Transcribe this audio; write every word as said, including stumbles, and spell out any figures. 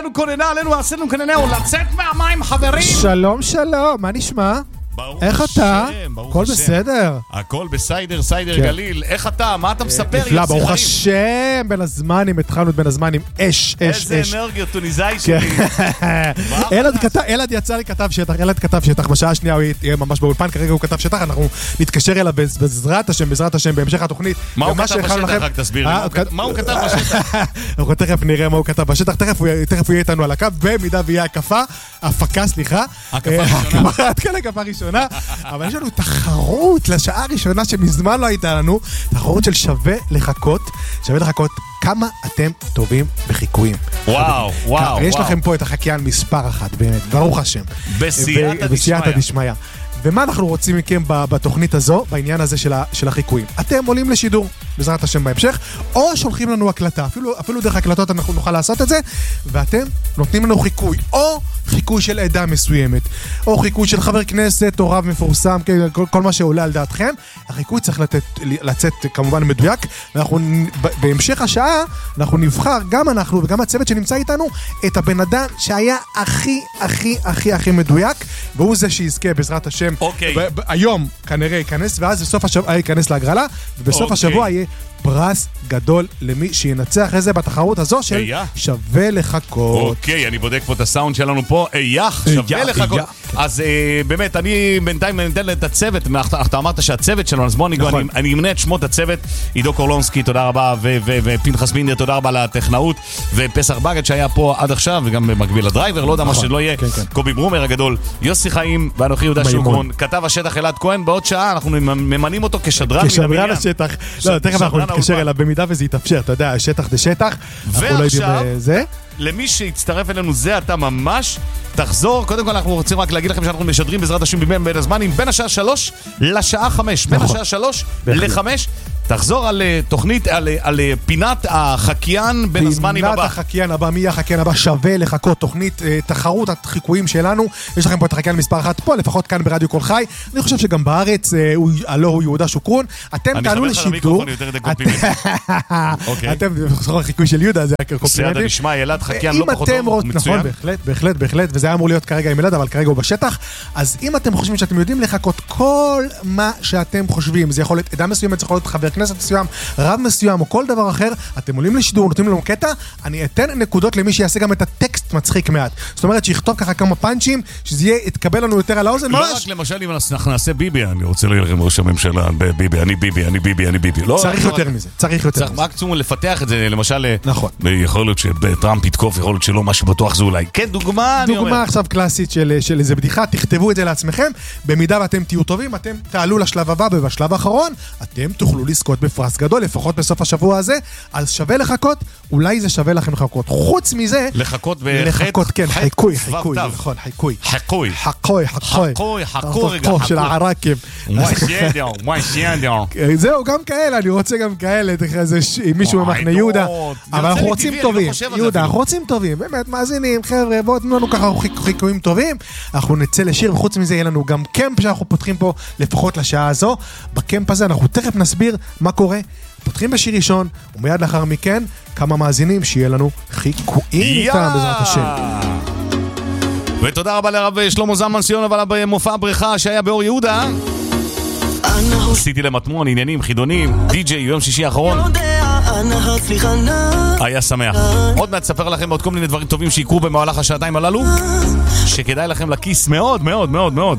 כוננה עלינו, עשינו כוננהו לצאת מהמים, חברים. שלום שלום, מה נשמע? איך אתה? הכל בסדר? הכל בסיידר, סיידר גליל. איך אתה? מה אתה מספר? נפלא, ברוך השם, בין הזמנים, התחלנו את בין הזמנים, אש, אש, אש. איזה אנרגיות טוניזאי שלי. אלעד יצא לי כתב שטח, אלעד כתב שטח, בשעה השנייה הוא יהיה ממש באולפן, כרגע הוא כתב שטח, אנחנו נתקשר אליו בעזרת השם, בעזרת השם, בהמשך התוכנית. מה הוא כתב בשטח? רק תסביר לי. מה הוא כתב בשטח? אנחנו תכף נראה מה הוא כתב בשטח, תכף הוא יהיה איתנו על הקו, במידה ויהיה הקפה, הפקה, סליחה. הקפה ראשונה. אבל יש לנו תחרות לשעה הראשונה שמזמן לא הייתה לנו, תחרות של שווה לחכות, שווה לחכות כמה אתם טובים בחיקויים. וואו, וואו. יש לכם פה את החקיין מספר אחת, באמת, ברוך השם. בסייעתא דשמיא. ומה אנחנו רוצים מכם בתוכנית הזו, בעניין הזה של, של החיקויים? אתם עולים לשידור, בעזרת השם בהמשך, או שולחים לנו הקלטה, אפילו, אפילו דרך הקלטות אנחנו נוכל לעשות את זה, ואתם נותנים לנו חיקוי, או חיקוי של עדה מסוימת, או חיקוי של חבר כנסת, או רב מפורסם, כל, כל מה שעולה על דעתכם. החיקוי צריך לתת, לצאת כמובן מדויק, ואנחנו בהמשך השעה, אנחנו נבחר, גם אנחנו וגם הצוות שנמצא איתנו, את הבן אדם שהיה הכי, הכי, הכי, הכי מדויק, והוא זה שיזכה בעזרת השם. אוקיי. היום כנראה ייכנס, ואז בסוף השבוע ייכנס להגרלה, ובסוף אוקיי. השבוע יהיה פרס גדול למי שינצח איזה בתחרות הזו של איה? שווה לחכות. אוקיי, אני בודק פה את הסאונד שלנו פה, אייך, שווה איה, לחכות. איה. אז אה, באמת, אני בינתיים ניתן את הצוות, אתה אמרת שהצוות שלנו, אז בוא ניגע, נכון. אני, אני אמנה את שמות הצוות, עידו קורלונסקי, תודה רבה, ופנחס בינדר, תודה רבה לטכנאות, ופסח בגד שהיה פה עד עכשיו, וגם במקביל לדרייבר, לא יודע נכון. מה שלא יהיה, כן, כן. קובי ברומר הגדול, יוסי חיים, ואנוכי יהודה שוקרון, כתב השטח אלעד כהן, בעוד שעה אנחנו ממנים אותו כשדרן כשדרן השטח. לא, תכף אנחנו נתקשר אליו במידה וזה יתאפשר, אתה יודע, השטח זה שטח, אנחנו לא יודעים זה. למי שהצטרף אלינו זה אתה ממש תחזור, קודם כל אנחנו רוצים רק להגיד לכם שאנחנו משדרים בעזרת השם בין בין הזמנים בין השעה שלוש לשעה חמש, בין השעה שלוש לחמש, תחזור על תוכנית, על, על פינת החקיין בין הזמנים הבא. פינת החקיין הבא, מי החקיין הבא שווה לחכות, תוכנית תחרות החיקויים שלנו, יש לכם פה את החקיין מספר אחת פה, לפחות כאן ברדיו כל חי, אני חושב שגם בארץ, הלא הוא יהודה שוקרון, אתם תעלו לשידור, אתם תחזור לחיקוי של יהודה, זה הקומפלימנטים. נשמע ילד חקיין לא פחות טוב, מצוין. נכון, בהחלט, בהחלט, בהחלט, וזה היה אמור להיות כרגע עם ילד, אבל כרגע הוא בשטח, אז אם אתם חושבים שאתם יודעים לחכות כל מה שאתם חושבים, זה יכול להיות עדה מסוימת, זה יכול להיות חבר כנסת מסוים, רב מסוים או כל דבר אחר, אתם עולים לשידור, נותנים לנו קטע, אני אתן נקודות למי שיעשה גם את הטקסט מצחיק מעט. זאת אומרת שיכתוב ככה כמה פאנצ'ים, שזה יהיה, יתקבל לנו יותר על האוזן. לא רק למשל אם אנחנו נעשה ביבי, אני רוצה להגיד לכם ראש הממשלה, ביבי, אני ביבי, אני ביבי, אני ביבי. צריך יותר מזה, צריך יותר מזה. צריך מקסימום לפתח את זה, למשל, יכול להיות שטראמפ יתקוף, יכול להיות שלא, מה שבטוח זה אולי. כן, דוגמה, אני אומר. דוגמה עכשיו קלאסית של איזה בדיחה, תכתבו את זה לעצמכם, במידה ואתם תהיו טובים, אתם תעלו לשלב הבא, ובשלב האחרון, אתם תוכלו לזכות בפרס גדול, לפחות בסוף השבוע הזה, אז שווה לחכות, אולי זה שווה לכם לחכות. חוץ מזה, לחכות לחכות, כן, חיקוי, חיקוי, נכון, חיקוי. חיקוי. חיקוי, חיקוי. חיקוי, חיקוי, רגע. של הערקים. זהו, גם כאלה, אני רוצה גם כאלה, מישהו ממחנה יהודה, אבל אנחנו רוצים טובים, יהודה, אנחנו רוצים טובים, באמת, מאזינים, חבר'ה, בואו תנו לנו ככה חיקויים טובים, אנחנו נצא לשיר, וחוץ מזה יהיה לנו גם קמפ שאנחנו פותחים פה, לפחות לשעה הזו. בקמפ הזה אנחנו תכף נסביר מה קורה, פותחים בשיר ראשון, ומיד לאחר מכן, כמה מאזינים שיהיה לנו חיקויים איתם בעזרת השם. ותודה רבה לרב שלמה זמן ציון, אבל במופע הבריכה שהיה באור יהודה, עשיתי למטמון, עניינים, חידונים, די-ג'יי, יום שישי האחרון. היה שמח. עוד מעט ספר לכם עוד כל מיני דברים טובים שיקרו במהלך השעתיים הללו, שכדאי לכם לכיס מאוד מאוד מאוד מאוד.